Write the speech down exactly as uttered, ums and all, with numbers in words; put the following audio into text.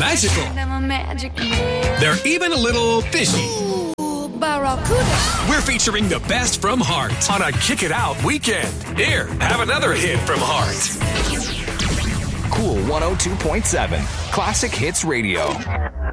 magical. They're even a little fishy. We're featuring the best from Heart on a Kick It Out weekend. Here, have another hit from Heart. Cool one oh two point seven. Classic Hits Radio.